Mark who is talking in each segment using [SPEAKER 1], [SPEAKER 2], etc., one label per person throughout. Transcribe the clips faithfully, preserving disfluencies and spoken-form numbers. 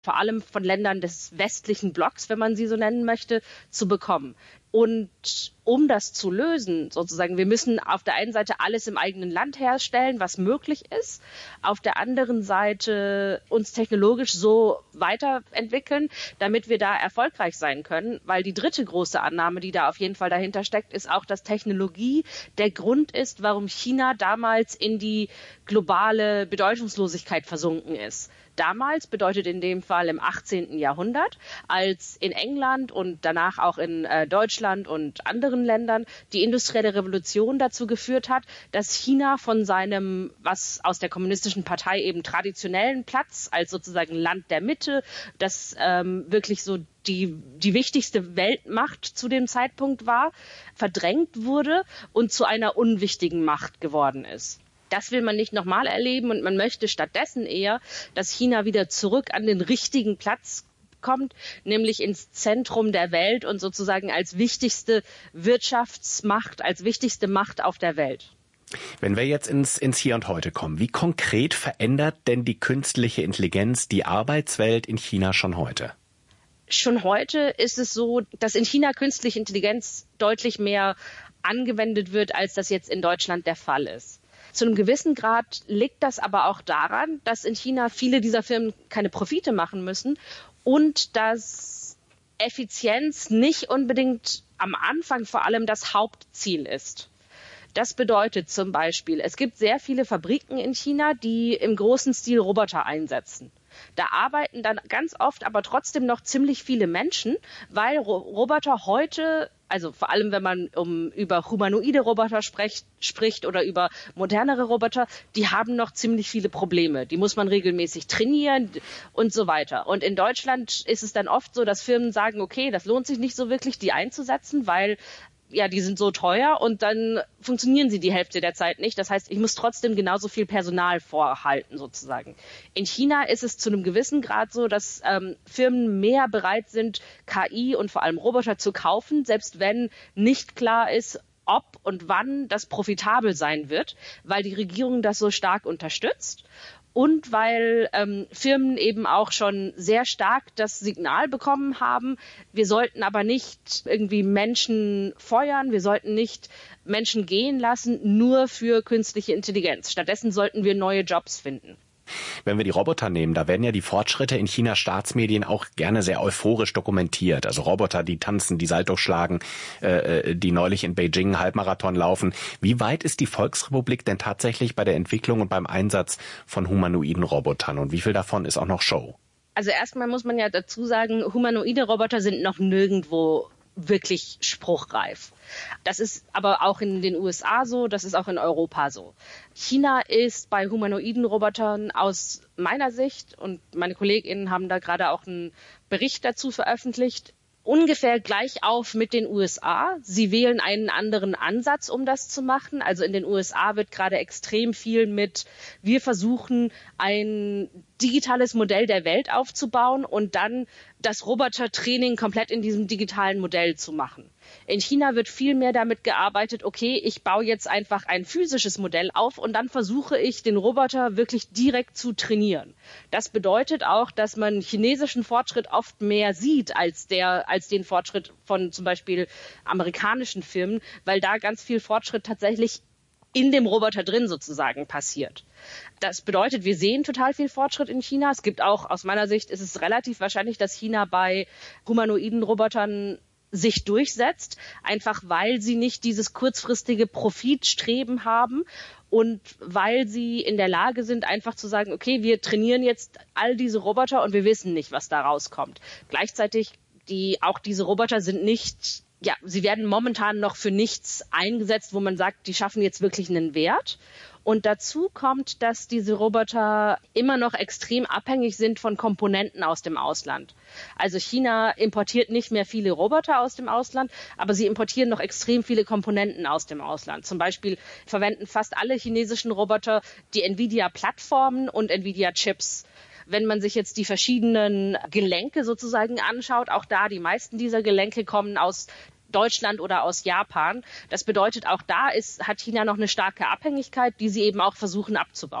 [SPEAKER 1] vor allem von Ländern des westlichen Blocks, wenn man sie so nennen möchte, zu bekommen. Und um das zu lösen, sozusagen, wir müssen auf der einen Seite alles im eigenen Land herstellen, was möglich ist, auf der anderen Seite uns technologisch so weiterentwickeln, damit wir da erfolgreich sein können, weil die dritte große Annahme, die da auf jeden Fall dahinter steckt, ist auch, dass Technologie der Grund ist, warum China damals in die globale Bedeutungslosigkeit versunken ist. Damals bedeutet in dem Fall im achtzehnten Jahrhundert, als in England und danach auch in äh, Deutschland und anderen Ländern die industrielle Revolution dazu geführt hat, dass China von seinem, was aus der kommunistischen Partei eben traditionellen Platz als sozusagen Land der Mitte, das ähm, wirklich so die, die wichtigste Weltmacht zu dem Zeitpunkt war, verdrängt wurde und zu einer unwichtigen Macht geworden ist. Das will man nicht nochmal erleben und man möchte stattdessen eher, dass China wieder zurück an den richtigen Platz kommt, nämlich ins Zentrum der Welt und sozusagen als wichtigste Wirtschaftsmacht, als wichtigste Macht auf der Welt.
[SPEAKER 2] Wenn wir jetzt ins, ins Hier und Heute kommen, wie konkret verändert denn die künstliche Intelligenz die Arbeitswelt in China schon heute?
[SPEAKER 1] Schon heute ist es so, dass in China künstliche Intelligenz deutlich mehr angewendet wird, als das jetzt in Deutschland der Fall ist. Zu einem gewissen Grad liegt das aber auch daran, dass in China viele dieser Firmen keine Profite machen müssen und dass Effizienz nicht unbedingt am Anfang vor allem das Hauptziel ist. Das bedeutet zum Beispiel, es gibt sehr viele Fabriken in China, die im großen Stil Roboter einsetzen. Da arbeiten dann ganz oft aber trotzdem noch ziemlich viele Menschen, weil Ro- Roboter heute, also vor allem wenn man um, über humanoide Roboter spricht, spricht oder über modernere Roboter, die haben noch ziemlich viele Probleme. Die muss man regelmäßig trainieren und so weiter. Und in Deutschland ist es dann oft so, dass Firmen sagen, okay, das lohnt sich nicht so wirklich, die einzusetzen, weil ja, die sind so teuer und dann funktionieren sie die Hälfte der Zeit nicht. Das heißt, ich muss trotzdem genauso viel Personal vorhalten sozusagen. In China ist es zu einem gewissen Grad so, dass ähm, Firmen mehr bereit sind, K I und vor allem Roboter zu kaufen, selbst wenn nicht klar ist, ob und wann das profitabel sein wird, weil die Regierung das so stark unterstützt. Und weil ähm, Firmen eben auch schon sehr stark das Signal bekommen haben, wir sollten aber nicht irgendwie Menschen feuern, wir sollten nicht Menschen gehen lassen, nur für künstliche Intelligenz. Stattdessen sollten wir neue Jobs finden.
[SPEAKER 2] Wenn wir die Roboter nehmen, da werden ja die Fortschritte in Chinas Staatsmedien auch gerne sehr euphorisch dokumentiert. Also Roboter, die tanzen, die Salto schlagen, äh, die neulich in Beijing einen Halbmarathon laufen. Wie weit ist die Volksrepublik denn tatsächlich bei der Entwicklung und beim Einsatz von humanoiden Robotern? Und wie viel davon ist auch noch Show?
[SPEAKER 1] Also erstmal muss man ja dazu sagen, humanoide Roboter sind noch nirgendwo wirklich spruchreif. Das ist aber auch in den U S A so, das ist auch in Europa so. China ist bei humanoiden Robotern aus meiner Sicht, und meine KollegInnen haben da gerade auch einen Bericht dazu veröffentlicht, ungefähr gleich auf mit den U S A. Sie wählen einen anderen Ansatz, um das zu machen. Also in den U S A wird gerade extrem viel mit, wir versuchen ein digitales Modell der Welt aufzubauen und dann das Robotertraining komplett in diesem digitalen Modell zu machen. In China wird viel mehr damit gearbeitet, okay, ich baue jetzt einfach ein physisches Modell auf und dann versuche ich, den Roboter wirklich direkt zu trainieren. Das bedeutet auch, dass man chinesischen Fortschritt oft mehr sieht als der, als den Fortschritt von zum Beispiel amerikanischen Firmen, weil da ganz viel Fortschritt tatsächlich in dem Roboter drin sozusagen passiert. Das bedeutet, wir sehen total viel Fortschritt in China. Es gibt auch, aus meiner Sicht, ist es relativ wahrscheinlich, dass China bei humanoiden Robotern sich durchsetzt, einfach weil sie nicht dieses kurzfristige Profitstreben haben und weil sie in der Lage sind, einfach zu sagen, okay, wir trainieren jetzt all diese Roboter und wir wissen nicht, was da rauskommt. Gleichzeitig, die, auch diese Roboter sind nicht, ja, sie werden momentan noch für nichts eingesetzt, wo man sagt, die schaffen jetzt wirklich einen Wert. Und dazu kommt, dass diese Roboter immer noch extrem abhängig sind von Komponenten aus dem Ausland. Also China importiert nicht mehr viele Roboter aus dem Ausland, aber sie importieren noch extrem viele Komponenten aus dem Ausland. Zum Beispiel verwenden fast alle chinesischen Roboter die Nvidia-Plattformen und Nvidia-Chips. Wenn man sich jetzt die verschiedenen Gelenke sozusagen anschaut, auch da, die meisten dieser Gelenke kommen aus Deutschland oder aus Japan. Das bedeutet, auch da ist, hat China noch eine starke Abhängigkeit, die sie eben auch versuchen abzubauen.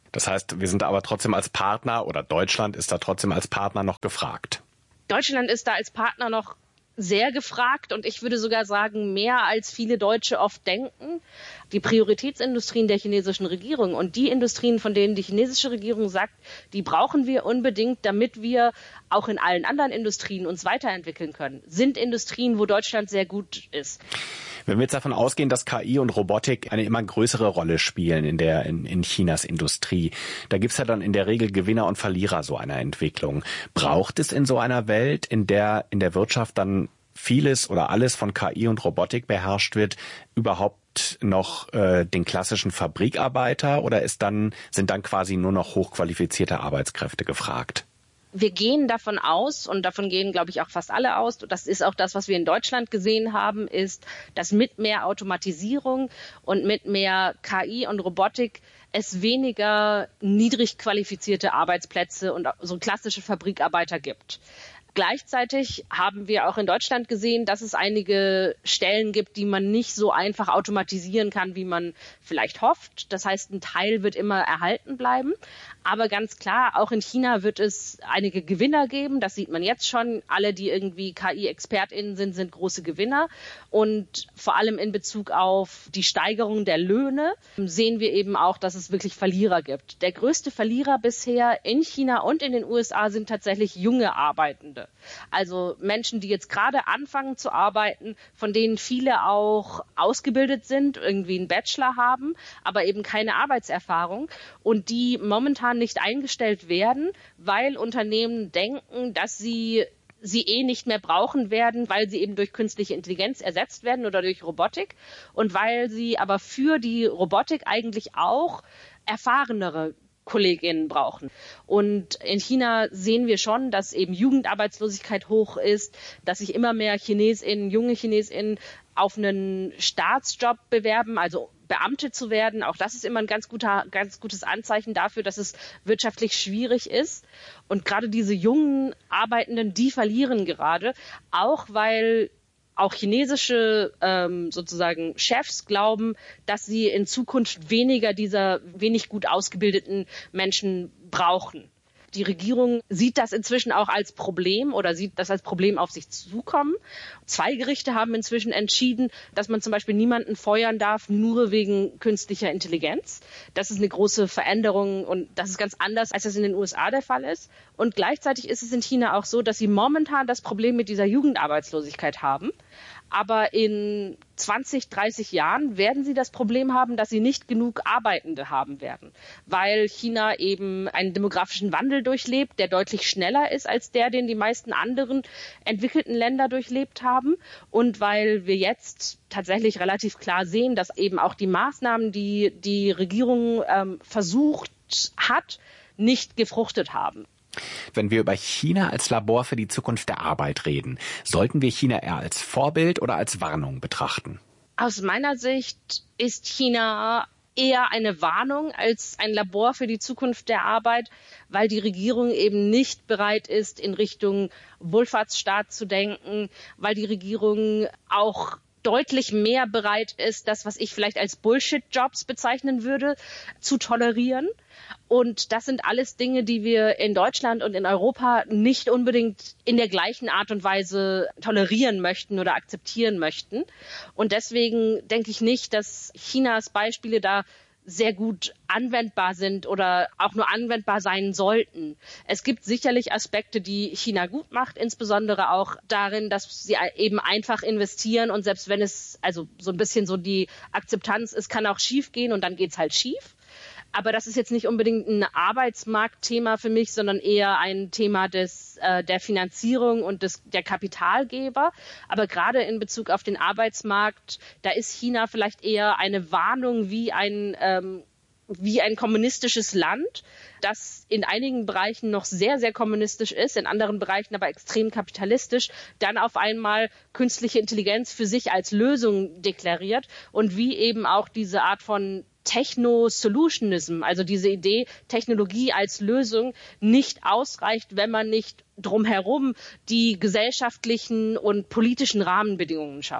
[SPEAKER 2] Das heißt, wir sind aber trotzdem als Partner oder Deutschland ist da trotzdem als Partner noch gefragt.
[SPEAKER 1] Deutschland ist da als Partner noch sehr gefragt und ich würde sogar sagen, mehr als viele Deutsche oft denken. Die Prioritätsindustrien der chinesischen Regierung und die Industrien, von denen die chinesische Regierung sagt, die brauchen wir unbedingt, damit wir auch in allen anderen Industrien uns weiterentwickeln können, sind Industrien, wo Deutschland sehr gut ist.
[SPEAKER 2] Wenn wir jetzt davon ausgehen, dass K I und Robotik eine immer größere Rolle spielen in der in, in Chinas Industrie, da gibt's ja dann in der Regel Gewinner und Verlierer so einer Entwicklung. Braucht es in so einer Welt, in der in der Wirtschaft dann vieles oder alles von K I und Robotik beherrscht wird, überhaupt noch äh, den klassischen Fabrikarbeiter oder ist dann sind dann quasi nur noch hochqualifizierte Arbeitskräfte gefragt?
[SPEAKER 1] Wir gehen davon aus, und davon gehen, glaube ich, auch fast alle aus, das ist auch das, was wir in Deutschland gesehen haben, ist, dass mit mehr Automatisierung und mit mehr K I und Robotik es weniger niedrig qualifizierte Arbeitsplätze und so klassische Fabrikarbeiter gibt. Gleichzeitig haben wir auch in Deutschland gesehen, dass es einige Stellen gibt, die man nicht so einfach automatisieren kann, wie man vielleicht hofft. Das heißt, ein Teil wird immer erhalten bleiben. Aber ganz klar, auch in China wird es einige Gewinner geben. Das sieht man jetzt schon. Alle, die irgendwie K I-ExpertInnen sind, sind große Gewinner. Und vor allem in Bezug auf die Steigerung der Löhne sehen wir eben auch, dass es wirklich Verlierer gibt. Der größte Verlierer bisher in China und in den U S A sind tatsächlich junge Arbeitende. Also Menschen, die jetzt gerade anfangen zu arbeiten, von denen viele auch ausgebildet sind, irgendwie einen Bachelor haben, aber eben keine Arbeitserfahrung und die momentan nicht eingestellt werden, weil Unternehmen denken, dass sie sie eh nicht mehr brauchen werden, weil sie eben durch künstliche Intelligenz ersetzt werden oder durch Robotik und weil sie aber für die Robotik eigentlich auch erfahrenere KollegInnen brauchen. Und in China sehen wir schon, dass eben Jugendarbeitslosigkeit hoch ist, dass sich immer mehr ChinesInnen, junge ChinesInnen auf einen Staatsjob bewerben, also Beamte zu werden. Auch das ist immer ein ganz guter, ganz gutes Anzeichen dafür, dass es wirtschaftlich schwierig ist. Und gerade diese jungen Arbeitenden, die verlieren gerade, auch weil auch chinesische ähm, sozusagen Chefs glauben, dass sie in Zukunft weniger dieser wenig gut ausgebildeten Menschen brauchen. Die Regierung sieht das inzwischen auch als Problem oder sieht das als Problem auf sich zukommen. Zwei Gerichte haben inzwischen entschieden, dass man zum Beispiel niemanden feuern darf, nur wegen künstlicher Intelligenz. Das ist eine große Veränderung und das ist ganz anders, als das in den U S A der Fall ist. Und gleichzeitig ist es in China auch so, dass sie momentan das Problem mit dieser Jugendarbeitslosigkeit haben. Aber in zwanzig, dreißig Jahren werden sie das Problem haben, dass sie nicht genug Arbeitende haben werden, weil China eben einen demografischen Wandel durchlebt, der deutlich schneller ist als der, den die meisten anderen entwickelten Länder durchlebt haben und weil wir jetzt tatsächlich relativ klar sehen, dass eben auch die Maßnahmen, die die Regierung ähm, versucht hat, nicht gefruchtet haben.
[SPEAKER 2] Wenn wir über China als Labor für die Zukunft der Arbeit reden, sollten wir China eher als Vorbild oder als Warnung betrachten?
[SPEAKER 1] Aus meiner Sicht ist China eher eine Warnung als ein Labor für die Zukunft der Arbeit, weil die Regierung eben nicht bereit ist, in Richtung Wohlfahrtsstaat zu denken, weil die Regierung auch deutlich mehr bereit ist, das, was ich vielleicht als Bullshit-Jobs bezeichnen würde, zu tolerieren. Und das sind alles Dinge, die wir in Deutschland und in Europa nicht unbedingt in der gleichen Art und Weise tolerieren möchten oder akzeptieren möchten. Und deswegen denke ich nicht, dass Chinas Beispiele da sehr gut anwendbar sind oder auch nur anwendbar sein sollten. Es gibt sicherlich Aspekte, die China gut macht, insbesondere auch darin, dass sie eben einfach investieren und selbst wenn es also so ein bisschen so die Akzeptanz ist, kann auch schief gehen und dann geht's halt schief. Aber das ist jetzt nicht unbedingt ein Arbeitsmarktthema für mich, sondern eher ein Thema des, äh, der Finanzierung und des, der Kapitalgeber. Aber gerade in Bezug auf den Arbeitsmarkt, da ist China vielleicht eher eine Warnung wie ein, ähm, wie ein kommunistisches Land, das in einigen Bereichen noch sehr, sehr kommunistisch ist, in anderen Bereichen aber extrem kapitalistisch, dann auf einmal künstliche Intelligenz für sich als Lösung deklariert und wie eben auch diese Art von Techno-Solutionism, also diese Idee, Technologie als Lösung nicht ausreicht, wenn man nicht drumherum die gesellschaftlichen und politischen Rahmenbedingungen schafft.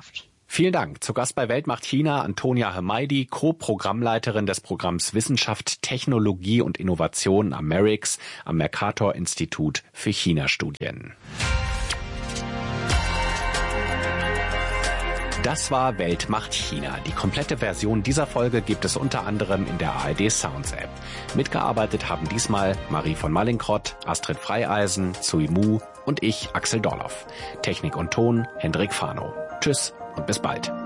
[SPEAKER 2] Vielen Dank. Zu Gast bei Welt macht China Antonia Hemaidi, Co-Programmleiterin des Programms Wissenschaft, Technologie und Innovation am MERICS, am Mercator-Institut für China-Studien. Das war Welt macht China. Die komplette Version dieser Folge gibt es unter anderem in der A R D Sounds App. Mitgearbeitet haben diesmal Marie von Mallinckrodt, Astrid Freieisen, Zui Mu und ich, Axel Dorloff. Technik und Ton, Hendrik Fano. Tschüss und bis bald.